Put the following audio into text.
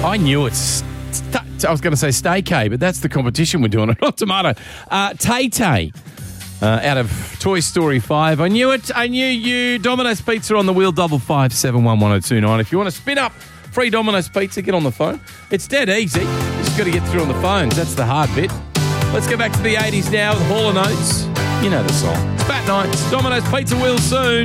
I knew it. I was going to say Stay-K, but that's the competition we're doing. Not tomato. Tay-Tay out of Toy Story 5. I knew it. I knew you. Domino's Pizza on the wheel, 5571129. If you want to spin up free Domino's Pizza, get on the phone. It's dead easy. You just got to get through on the phones. That's the hard bit. Let's go back to the 80s now with Hall & Oates. You know the song. It's Fat Nights. Domino's Pizza wheel soon.